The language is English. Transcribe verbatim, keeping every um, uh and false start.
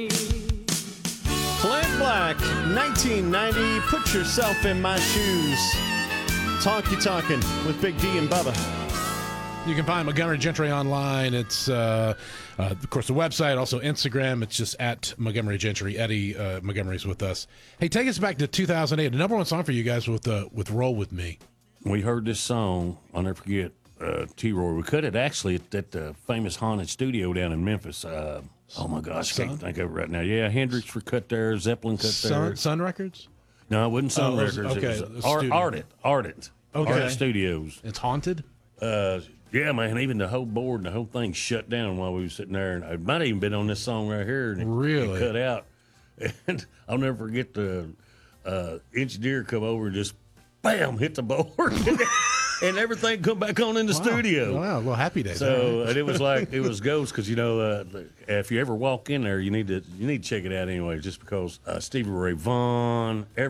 Clint Black, nineteen ninety, Put Yourself in My Shoes. Talkie Talking with Big D and Bubba. You can find Montgomery Gentry online. It's, uh, uh, of course, the website, also Instagram. It's just at Montgomery Gentry. Eddie uh, Montgomery's with us. Hey, take us back to two thousand eight. The number one song for you guys with uh, with Roll With Me. We heard this song, I'll never forget, uh, T-Roy. We cut it actually at that uh, famous haunted studio down in Memphis. Uh, oh, my gosh, I can't think of it right now. Yeah, Hendrix were cut there, Zeppelin cut Sun, there. Sun Records? No, it wasn't Sun Oh, it was- Records. okay, It the was Ar- studio. Ardent. Ardent. Okay. Ardent Studios. It's haunted? Uh, yeah, man, even the whole board and the whole thing shut down while we were sitting there. And it might have even been on this song right here. And it, Really? it cut out. And I'll never forget the uh, engineer come over and just, bam, hit the board. And everything come back on in the Wow. studio. Wow, a little happy day. So and it was like it was ghosts because you know uh, if you ever walk in there, you need to you need to check it out anyway, just because uh, Stevie Ray Vaughan.